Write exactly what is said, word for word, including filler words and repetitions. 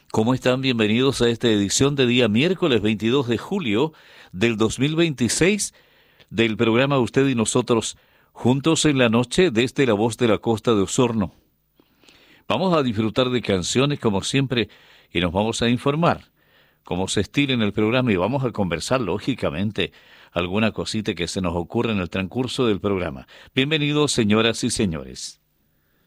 ¿Cómo están? Bienvenidos a esta edición de día miércoles veintidós de julio del dos mil veintiséis del programa Usted y Nosotros, juntos en la noche desde la voz de la costa de Osorno. Vamos a disfrutar de canciones como siempre y nos vamos a informar cómo se estila en el programa y vamos a conversar, lógicamente, alguna cosita que se nos ocurra en el transcurso del programa. Bienvenidos, señoras y señores.